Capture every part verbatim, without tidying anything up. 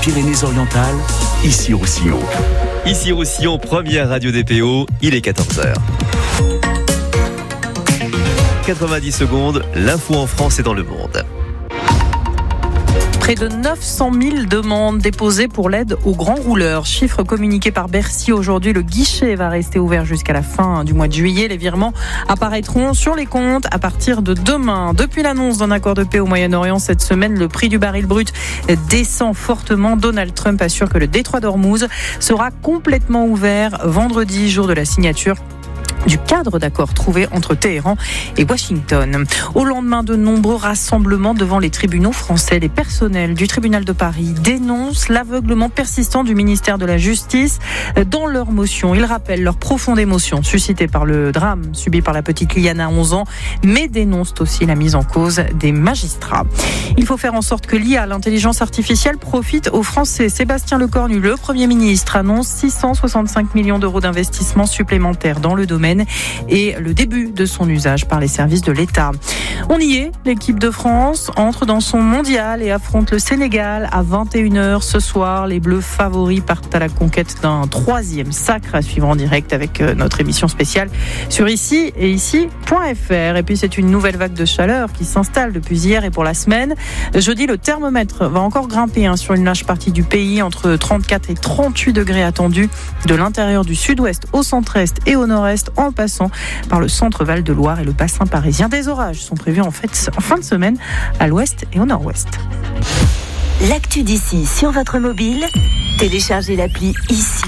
Pyrénées-Orientales, ici Roussillon. Ici Roussillon, première radio D P O, il est quatorze heures. quatre-vingt-dix secondes, l'info en France et dans le monde. Près de neuf cent mille demandes déposées pour l'aide aux grands rouleurs. Chiffre communiqué par Bercy aujourd'hui. Le guichet va rester ouvert jusqu'à la fin du mois de juillet. Les virements apparaîtront sur les comptes à partir de demain. Depuis l'annonce d'un accord de paix au Moyen-Orient cette semaine, le prix du baril brut descend fortement. Donald Trump assure que le détroit d'Ormuz sera complètement ouvert vendredi, jour de la signature du cadre d'accord trouvé entre Téhéran et Washington. Au lendemain de nombreux rassemblements devant les tribunaux français, les personnels du tribunal de Paris dénoncent l'aveuglement persistant du ministère de la Justice dans leur motion. Ils rappellent leur profonde émotion suscitée par le drame subi par la petite Liana à onze ans, mais dénoncent aussi la mise en cause des magistrats. Il faut faire en sorte que l'I A, l'intelligence artificielle, profite aux Français. Sébastien Lecornu, le Premier ministre, annonce six cent soixante-cinq millions d'euros d'investissements supplémentaires dans le domaine et le début de son usage par les services de l'État. On y est, l'équipe de France entre dans son mondial et affronte le Sénégal à vingt et une heures ce soir. Les Bleus favoris partent à la conquête d'un troisième sacre à suivre en direct avec notre émission spéciale sur ici et ici point f r. Et puis c'est une nouvelle vague de chaleur qui s'installe depuis hier et pour la semaine. Jeudi, le thermomètre va encore grimper hein, sur une large partie du pays, entre trente-quatre et trente-huit degrés attendus de l'intérieur du sud-ouest au centre-est et au nord-est, en passant par le centre Val-de-Loire et le bassin parisien. Des orages sont prévus en fait en fin de semaine à l'ouest et au nord-ouest. L'actu d'ici sur votre mobile, téléchargez l'appli ici.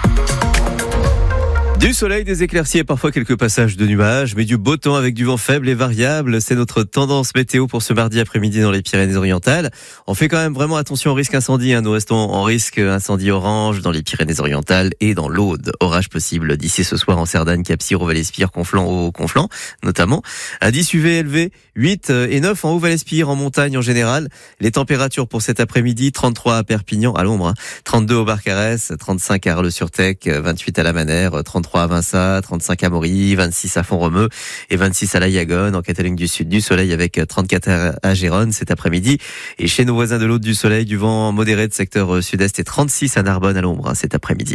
Du soleil, des éclaircies et parfois quelques passages de nuages, mais du beau temps avec du vent faible et variable. C'est notre tendance météo pour ce mardi après-midi dans les Pyrénées-Orientales. On fait quand même vraiment attention au risque incendie. Hein. Nous restons en risque incendie orange dans les Pyrénées-Orientales et dans l'Aude. Orage possible d'ici ce soir en Cerdagne, Cap-Cyr, Haut-Val-Espire, Conflans, Haut-Conflans notamment. Indice U V élevé, huit et neuf en Haut-Val-Espire, en montagne en général. Les températures pour cet après-midi, trente-trois à Perpignan, à l'ombre, hein. trente-deux au Barcarès, trente-cinq à Arles-sur-Tech, vingt-huit à la Manère, trente-trois à Vinça, trente-cinq à Mory, vingt-six à Font-Romeu et vingt-six à La Yagone. En Catalogne du Sud, du soleil avec trente-quatre à Gérone cet après-midi. Et chez nos voisins de l'Aude, du soleil, du vent modéré de secteur sud-est et trente-six à Narbonne à l'ombre cet après-midi.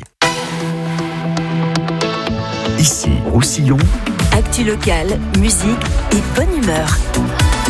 Ici Roussillon. Actu locale, musique et bonne humeur.